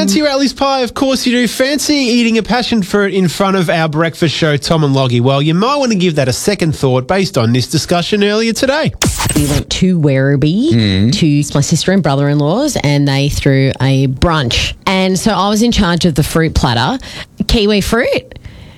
fancy Rally's pie? Of course you do. Fancy eating a passion fruit in front of our breakfast show, Tom and Loggy? Well, you might want to give that a second thought based on this discussion earlier today. We went to Werribee to my sister and brother-in-law's, and they threw a brunch. And so I was in charge of the fruit platter. Kiwi fruit.